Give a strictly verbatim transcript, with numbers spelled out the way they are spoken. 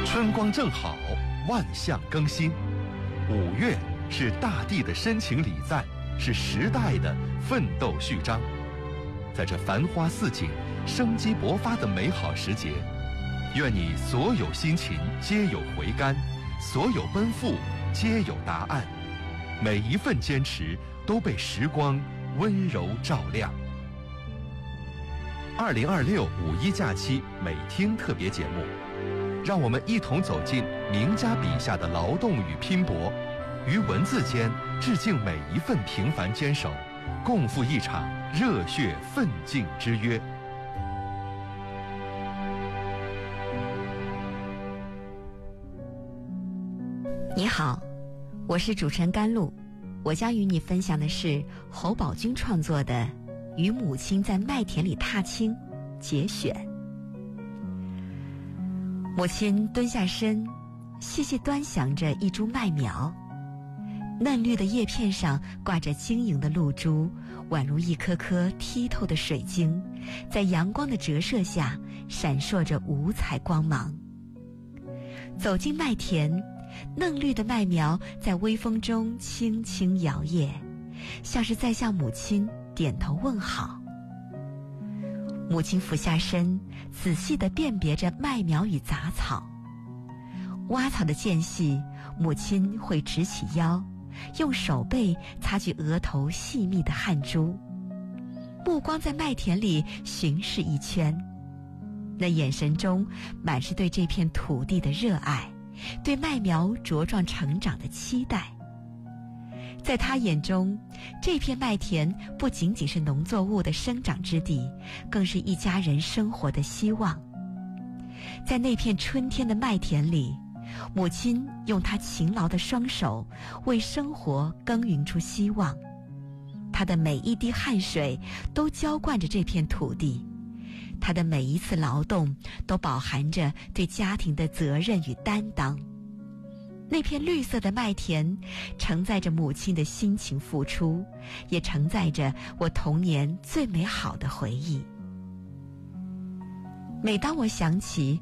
春光正好，万象更新。五月是大地的深情礼赞，是时代的奋斗序章。在这繁花似锦、生机勃发的美好时节，愿你所有辛勤皆有回甘，所有奔赴皆有答案，每一份坚持都被时光温柔照亮。二零二六五一假期美听特别节目，让我们一同走进名家笔下的劳动与拼搏，于文字间致敬每一份平凡坚守，共赴一场热血奋进之约。 你好，我是主持人甘露，我将与你分享的是侯宝军创作的《与母亲在麦田里踏青》节选。母亲蹲下身，细细端详着一株麦苗，嫩绿的叶片上挂着晶莹的露珠，宛如一颗颗剔透的水晶，在阳光的折射下闪烁着五彩光芒。走进麦田，嫩绿的麦苗在微风中轻轻摇曳，像是在向母亲点头问好。母亲俯下身，仔细地辨别着麦苗与杂草。挖草的间隙，母亲会直起腰，用手背擦去额头细密的汗珠，目光在麦田里巡视一圈，那眼神中满是对这片土地的热爱，对麦苗茁壮成长的期待。在他眼中，这片麦田不仅仅是农作物的生长之地，更是一家人生活的希望。在那片春天的麦田里，母亲用她勤劳的双手为生活耕耘出希望，她的每一滴汗水都浇灌着这片土地，她的每一次劳动都饱含着对家庭的责任与担当。那片绿色的麦田承载着母亲的辛勤付出，也承载着我童年最美好的回忆。每当我想起